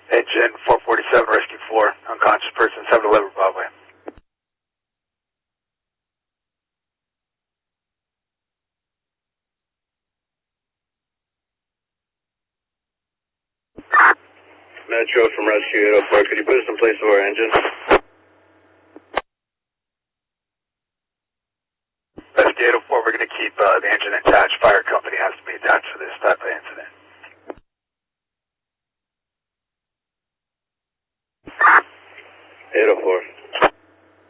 Engine 447, rescue 4, unconscious person, 711 Broadway. Metro from Rescue 804, could you put us in place of our engine? Rescue 804, we're going to keep the engine attached. Fire company